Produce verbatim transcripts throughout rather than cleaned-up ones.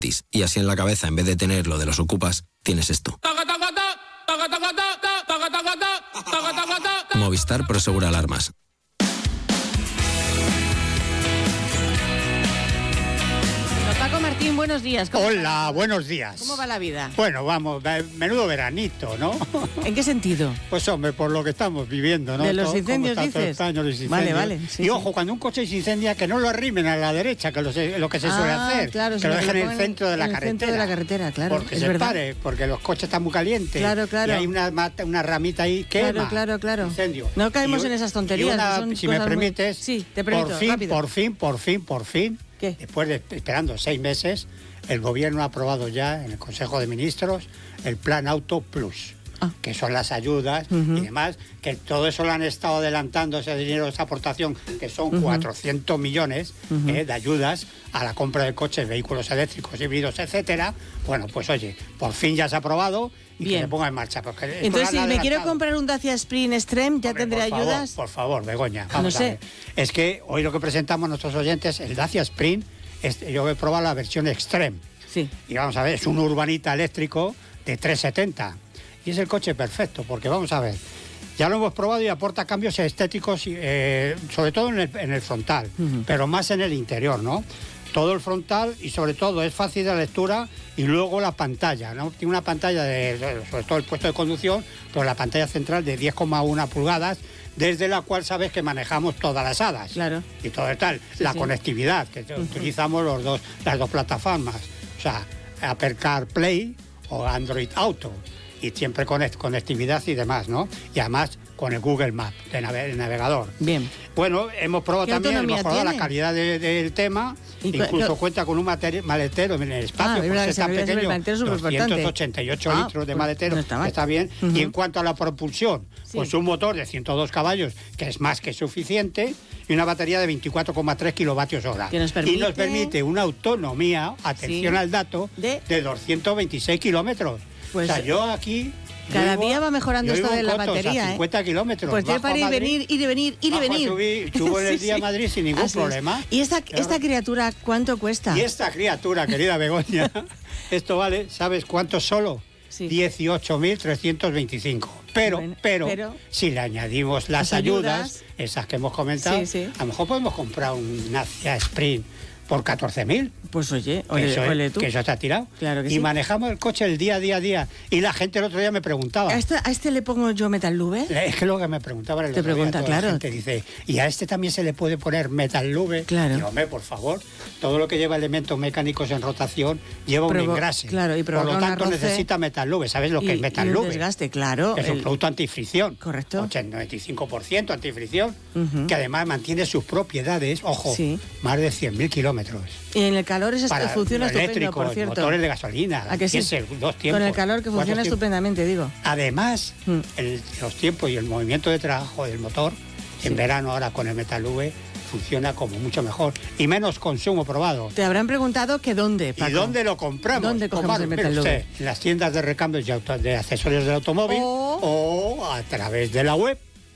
Y así en la cabeza, en vez de tener lo de los ocupas, tienes esto. Movistar Prosegura Alarmas. Paco Martín, buenos días. Hola, buenos días. ¿Cómo va la vida? Bueno, vamos, menudo veranito, ¿no? ¿En qué sentido? Pues hombre, por lo que estamos viviendo, ¿no? ¿De los incendios dices? Años, los incendios. Vale, vale. Sí, y sí. ojo, cuando un coche se incendia, que no lo arrimen a la derecha, que lo, se, lo que se ah, suele hacer. Claro, que lo dejen en el centro de la en el carretera. centro de la carretera, claro. Porque es se verdad. pare, porque los coches están muy calientes. Claro, claro. Y hay una, una ramita ahí que Claro, claro, claro. Incendio. No caemos y, en esas tonterías. Una, son si me permites, muy... sí, te permito, por fin, rápido. por fin, por fin, por fin, ¿Qué? después de esperando seis meses, el gobierno ha aprobado ya en el Consejo de Ministros el Plan Auto Plus, ah. que son las ayudas uh-huh. y demás, que todo eso lo han estado adelantando, ese dinero, esa aportación, que son uh-huh. cuatrocientos millones uh-huh. eh, de ayudas a la compra de coches, vehículos eléctricos, híbridos, etcétera. Bueno, pues oye, por fin ya se ha aprobado y Bien. que se ponga en marcha. Porque entonces, si me quiero comprar un Dacia Spring Extreme, ¿ya Hombre, tendré por ayudas? Favor, por favor, Begoña, vamos no sé. a ver. Es que hoy lo que presentamos a nuestros oyentes, el Dacia Spring, es, yo he probado la versión Extreme. Sí. Y vamos a ver, es un urbanita eléctrico de trescientos setenta. Y es el coche perfecto, porque vamos a ver, ya lo hemos probado y aporta cambios estéticos, eh, sobre todo en el, en el frontal, uh-huh. pero más en el interior, ¿no? Todo el frontal y sobre todo es fácil de lectura y luego la pantalla, ¿no? Tiene una pantalla, de, sobre todo el puesto de conducción, pero la pantalla central de diez coma uno pulgadas, desde la cual sabes que manejamos todas las hadas. Claro. Y todo el tal. Sí, la sí. conectividad, que uh-huh. utilizamos los dos, las dos plataformas. O sea, Apple CarPlay o Android Auto. Y siempre con conectividad y demás, ¿no? Y además con el Google Maps de, nave de navegador. Bien. Bueno, hemos probado también, hemos probado la calidad de, de, del tema. Incluso cu cuenta con un maletero en el espacio, ah, porque es tan pequeño, doscientos ochenta y ocho ah, litros de maletero, no está, está bien. Uh-huh. Y en cuanto a la propulsión, sí. pues un motor de ciento dos caballos, que es más que suficiente, y una batería de veinticuatro coma tres kilovatios hora. Nos permite... Y nos permite una autonomía, atención sí. al dato, ¿De? de doscientos veintiséis kilómetros. Pues, o sea, yo aquí... Cada vivo, día va mejorando esto de la cotos, batería, a cincuenta ¿eh? kilómetros. Pues yo para ir, venir, ir y venir, ir y venir. Subir, subo en el sí, día sí. a Madrid sin ningún Así problema. Es. ¿Y esta, esta criatura cuánto cuesta? Y esta criatura, querida Begoña, esto vale, ¿sabes cuánto solo? Sí. dieciocho mil trescientos veinticinco. Pero, bueno, pero, pero, si le añadimos las, las ayudas, ayudas, esas que hemos comentado, sí, sí. a lo mejor podemos comprar un Dacia Sprint por catorce mil. Pues oye, ole, eso, ole tú. Que eso está tirado. Claro que y sí. manejamos el coche el día, día, día. Y la gente el otro día me preguntaba. ¿A este, a este le pongo yo Metal Lube? Es que lo que me preguntaba el Te otro pregunta, día, claro. La gente dice, ¿y a este también se le puede poner Metal Lube? Claro. Y hombre, por favor, todo lo que lleva elementos mecánicos en rotación lleva Provo un engrase. Claro, y por lo tanto necesita Metal Lube. ¿Sabes lo y, que es Metal y Lube? desgaste, claro. Es el... un producto antifricción. Correcto. noventa y cinco por ciento antifricción, uh-huh. que además mantiene sus propiedades, ojo, sí. más de cien mil kilómetros. Y en el calor es Para funciona estupendo, por cierto. Motores de gasolina, ¿a que sí? diésel, dos tiempos. Con el calor que funciona estupendamente, digo. Además, mm. el, los tiempos y el movimiento de trabajo del motor, sí. en verano ahora con el Metal Lube, funciona como mucho mejor y menos consumo probado. Te habrán preguntado que dónde, Paco. ¿Y dónde lo compramos? ¿Dónde cogemos Omar, el Metal Lube? Usted, en las tiendas de recambios y auto, de accesorios del automóvil o... o a través de la web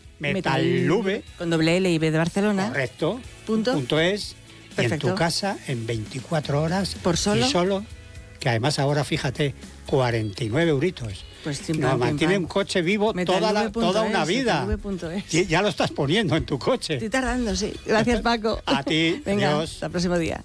Metal Lube. Con doble L y B de Barcelona. Correcto. Punto. Punto es. Y en tu casa en veinticuatro horas. ¿Por solo? Y solo, que además ahora, fíjate, cuarenta y nueve euritos. Pues nos mantiene un coche vivo toda, la, toda una es, vida. Y ya lo estás poniendo en tu coche. Estoy tardando, sí. Gracias, Paco. A ti. Venga, adiós. Hasta el próximo día.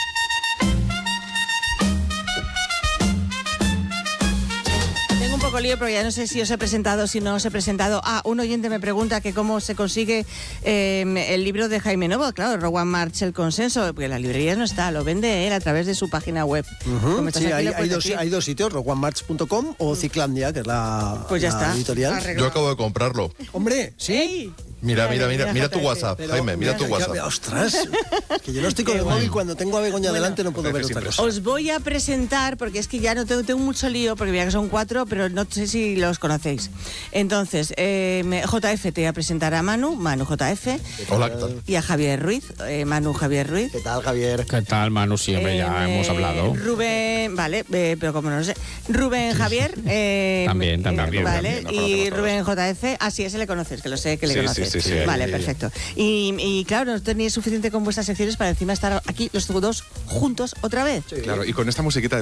Lío, pero ya no sé si os he presentado, si no os he presentado. Ah, un oyente me pregunta que cómo se consigue eh, el libro de Jaime Novo. Claro, Rowan March, El Consenso, porque en las librerías no está, lo vende él a través de su página web. Uh-huh. Sí, aquí, hay, hay, dos, hay dos sitios, rowan march punto com o Ciclandia, que es la, pues ya la está. editorial. Yo acabo de comprarlo. Hombre, ¿sí? Hey. Mira, mira, mira, mira, mira tu WhatsApp, pero, Jaime, mira, mira tu WhatsApp. Ya, ostras, que yo no estoy con el móvil, cuando tengo a Begoña bueno, delante no puedo ver otra cosa. Os voy a presentar, porque es que ya no tengo, tengo mucho lío, porque mira que son cuatro, pero no sé si los conocéis. Entonces, eh, J F te voy a presentar a Manu, Manu J F. Hola, ¿qué tal? Y a Javier Ruiz, eh, Manu Javier Ruiz. ¿Qué tal, Javier? ¿Qué tal, Manu? Siempre eh, ya hemos hablado. Rubén, vale, eh, pero como no lo sé. Rubén Javier. Eh, también, también. Eh, vale, también, y Rubén J F. Ah, sí, ese le conoces, que lo sé que le sí, conoces. Sí, sí. Vale, perfecto. Y, y claro, no tenéis suficiente con vuestras secciones para encima estar aquí los dos juntos otra vez. Claro, y con esta musiquita